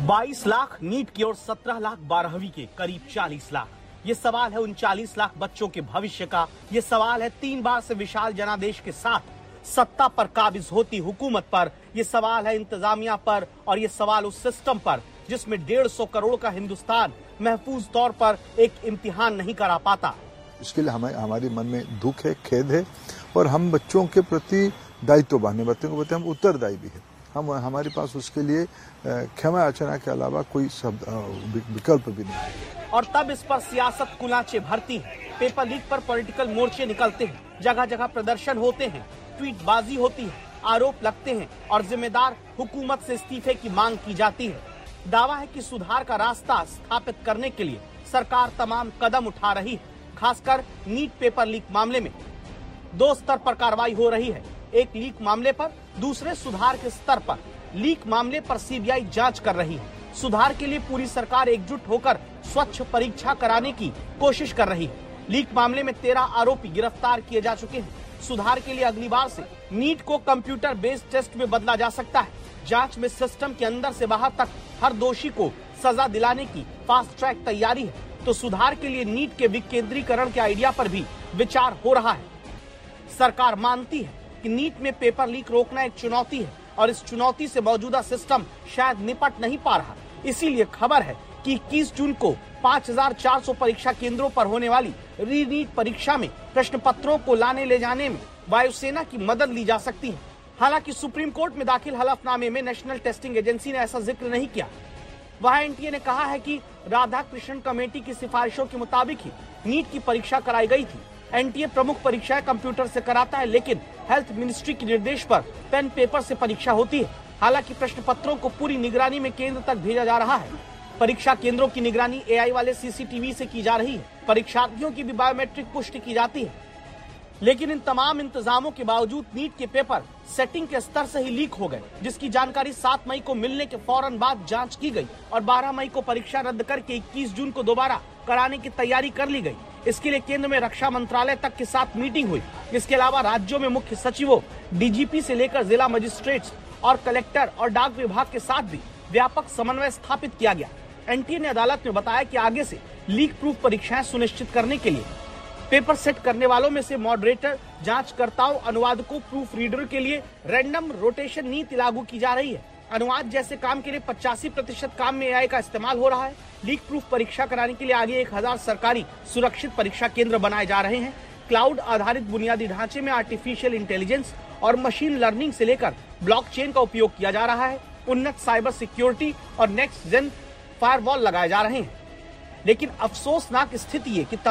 22 lakh NEET की और 17 लाख 12वीं के, करीब 40 लाख। ये सवाल है उन 40 लाख बच्चों के भविष्य का। ये सवाल है 3 बार से विशाल जनादेश के साथ सत्ता पर काबिज होती हुकूमत पर। ये सवाल है इंतजामिया पर, और ये सवाल उस सिस्टम पर जिसमें 150 करोड़ का हिंदुस्तान महफूज तौर पर एक इम्तिहान नहीं करा पाता। इसके लिए हमारे मन में दुख है, खेद है, और हम बच्चों के प्रति दायित्व बांधे, बच्चों को बताते हम उत्तरदायी भी है। हमारे पास उसके लिए क्षमा याचना के अलावा कोई विकल्प भी नहीं है। और तब इस पर सियासत कुलाचे भरती है। पेपर लीक पर पॉलिटिकल मोर्चे निकलते हैं, जगह जगह प्रदर्शन होते हैं, ट्वीटबाजी होती है, आरोप लगते हैं और जिम्मेदार हुकूमत से इस्तीफे की मांग की जाती है। दावा है कि सुधार का रास्ता स्थापित करने के लिए सरकार तमाम कदम उठा रही है। खासकर नीट पेपर लीक मामले में 2 स्तर पर कार्रवाई हो रही है। एक लीक मामले पर, दूसरे सुधार के स्तर पर। लीक मामले पर सीबीआई जांच कर रही है। सुधार के लिए पूरी सरकार एकजुट होकर स्वच्छ परीक्षा कराने की कोशिश कर रही है। लीक मामले में 13 आरोपी गिरफ्तार किए जा चुके हैं। सुधार के लिए अगली बार से नीट को कंप्यूटर बेस्ड टेस्ट में बदला जा सकता है। जांच में सिस्टम के अंदर से बाहर तक हर दोषी को सजा दिलाने की फास्ट ट्रैक तैयारी है। तो सुधार के लिए नीट के विकेंद्रीकरण के आइडिया पर भी विचार हो रहा है। सरकार मानती है कि नीट में पेपर लीक रोकना एक चुनौती है, और इस चुनौती से मौजूदा सिस्टम शायद निपट नहीं पा रहा। इसीलिए खबर है कि 21 जून को 5400 परीक्षा केंद्रों पर होने वाली री नीट परीक्षा में प्रश्न पत्रों को लाने ले जाने में वायुसेना की मदद ली जा सकती है। हालांकि सुप्रीम कोर्ट में दाखिल हलफनामे में नेशनल टेस्टिंग एजेंसी ने ऐसा जिक्र नहीं किया। वहां एनटीए ने कहा है कि राधाकृष्णन कमेटी की सिफारिशों के मुताबिक ही नीट की परीक्षा कराई गई थी। एनटीए प्रमुख परीक्षाएं कंप्यूटर से कराता है, लेकिन हेल्थ मिनिस्ट्री के निर्देश पर पेन पेपर से परीक्षा होती है। हालांकि प्रश्न पत्रों को पूरी निगरानी में केंद्र तक भेजा जा रहा है। परीक्षा केंद्रों की निगरानी एआई वाले सीसीटीवी से की जा रही है। परीक्षार्थियों की भी बायोमेट्रिक पुष्टि की जाती है। लेकिन इन तमाम इंतजामों के बावजूद नीट के पेपर सेटिंग के स्तर से ही लीक हो गए, जिसकी जानकारी 7 मई को मिलने के फौरन बाद जांच की गई और 12 मई को परीक्षा रद्द करके 21 जून को दोबारा कराने की तैयारी कर ली गई। इसके लिए केंद्र में रक्षा मंत्रालय तक के साथ मीटिंग हुई। इसके अलावा राज्यों में मुख्य सचिवों, डीजीपी से लेकर जिला मजिस्ट्रेट्स और कलेक्टर और डाक विभाग के साथ भी व्यापक समन्वय स्थापित किया गया। एनटीए ने अदालत में बताया कि आगे से लीक प्रूफ परीक्षाएं सुनिश्चित करने के लिए पेपर सेट करने वालों में से मॉडरेटर, जांचकर्ताओं, अनुवादकों, प्रूफ रीडर के लिए रैंडम रोटेशन नीति लागू की जा रही है। अनुवाद जैसे काम के लिए 85% काम में एआई का इस्तेमाल हो रहा है। लीक प्रूफ परीक्षा कराने के लिए आगे 1000 सरकारी सुरक्षित परीक्षा केंद्र बनाए जा रहे हैं। क्लाउड आधारित बुनियादी ढांचे में आर्टिफिशियल इंटेलिजेंस और मशीन लर्निंग से लेकर ब्लॉकचेन का उपयोग किया जा रहा है। उन्नत साइबर सिक्योरिटी और नेक्स्ट जेन फायरवॉल लगाए जा रहे हैं। लेकिन अफसोसनाक स्थिति है कि